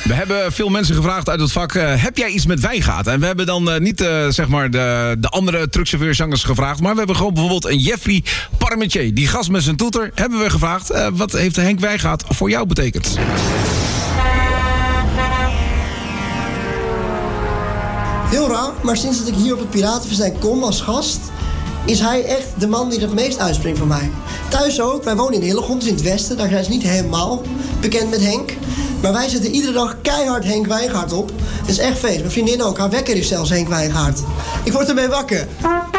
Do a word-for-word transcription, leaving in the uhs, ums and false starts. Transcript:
We hebben veel mensen gevraagd uit het vak, uh, heb jij iets met wijngaard? En we hebben dan uh, niet uh, zeg maar de, de andere truckchauffeurzangers gevraagd, maar we hebben gewoon bijvoorbeeld een Jeffrey Parmentier. Die gast met zijn toeter hebben we gevraagd. Uh, wat heeft Henk Wijngaard voor jou betekend? Heel raar, maar sinds dat ik hier op het Piratenfestijn kom als gast, is hij echt de man die het meest uitspringt voor mij. Thuis ook, wij wonen in Hillegom, dus in het westen. Daar zijn ze niet helemaal bekend met Henk. Maar wij zetten iedere dag keihard Henk Wijngaard op. Het is echt feest. Mijn vriendin ook, haar wekker is zelfs Henk Wijngaard. Ik word ermee wakker.